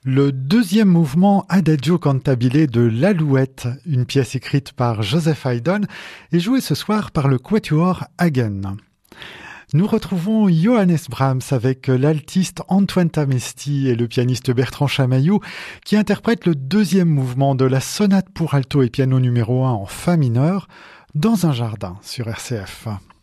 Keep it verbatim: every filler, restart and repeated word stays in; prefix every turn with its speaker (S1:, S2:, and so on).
S1: Le deuxième mouvement Adagio cantabile de l'Alouette, une pièce écrite par Joseph Haydn, est jouée ce soir par le Quatuor Hagen. Nous retrouvons Johannes Brahms avec l'altiste Antoine Tamesti et le pianiste Bertrand Chamaillou qui interprètent le deuxième mouvement de la sonate pour alto et piano numéro un en fa mineur dans un jardin sur R C F.